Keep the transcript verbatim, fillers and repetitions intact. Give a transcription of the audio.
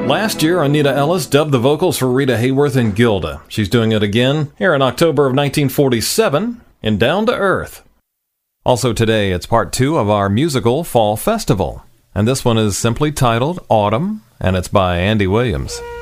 Last year, Anita Ellis dubbed the vocals for Rita Hayworth in Gilda. She's doing it again here in October of nineteen forty-seven in Down to Earth. Also today, it's part two of our musical Fall Festival. And this one is simply titled Autumn, and it's by Andy Williams.